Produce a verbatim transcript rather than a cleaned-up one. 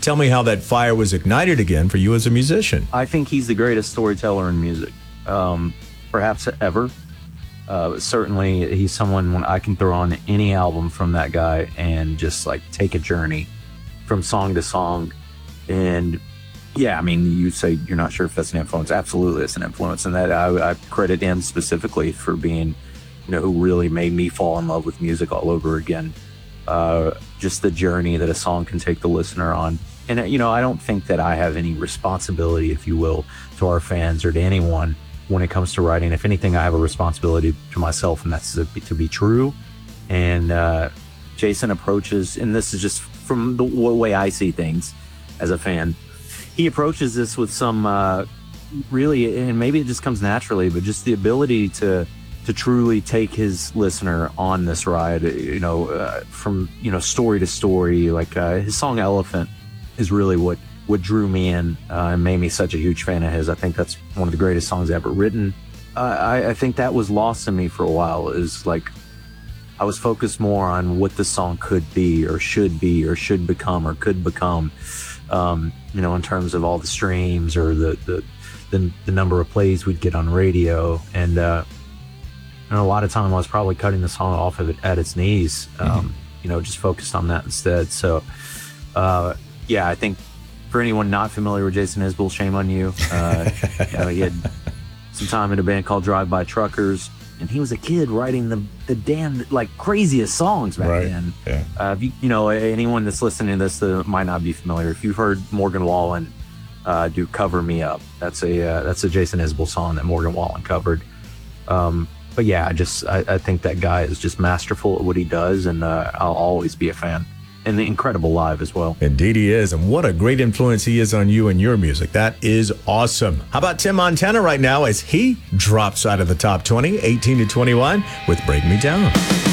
Tell me how that fire was ignited again for you as a musician. I think he's the greatest storyteller in music, um, perhaps ever. Uh, certainly, he's someone when I can throw on any album from that guy and just like take a journey from song to song. And yeah, I mean, you say you're not sure if that's an influence. Absolutely, it's an influence, and that I, I credit him specifically for being, you know, who really made me fall in love with music all over again. Uh, just the journey that a song can take the listener on. And, you know, I don't think that I have any responsibility, if you will, to our fans or to anyone when it comes to writing. If anything, I have a responsibility to myself, and that's to be, to be true. And uh, Jason approaches, and this is just from the way I see things as a fan, he approaches this with some uh, really, and maybe it just comes naturally, but just the ability to to truly take his listener on this ride, you know, uh, from, you know, story to story. Like uh, his song Elephant is really what, what drew me in uh, and made me such a huge fan of his. I think that's one of the greatest songs ever written. Uh, I, I think that was lost in me for a while, is like I was focused more on what the song could be or should be or should become or could become, um, you know, in terms of all the streams or the, the, the, the number of plays we'd get on radio. And, uh, and a lot of time I was probably cutting the song off of it at its knees, um, mm-hmm. you know, just focused on that instead. So, uh, yeah, I think for anyone not familiar with Jason Isbell, shame on you. Uh, you know, he had some time in a band called Drive By Truckers, and he was a kid writing the the damn like craziest songs back right. then. Yeah. Uh, if you, you know, anyone that's listening to this that might not be familiar, if you've heard Morgan Wallen uh, do "Cover Me Up," that's a uh, that's a Jason Isbell song that Morgan Wallen covered. Um, but yeah, I just I, I think that guy is just masterful at what he does, and uh, I'll always be a fan. And the incredible live as well. Indeed he is. And what a great influence he is on you and your music. That is awesome. How about Tim Montana right now as he drops out of the top twenty, eighteen to twenty-one with Break Me Down?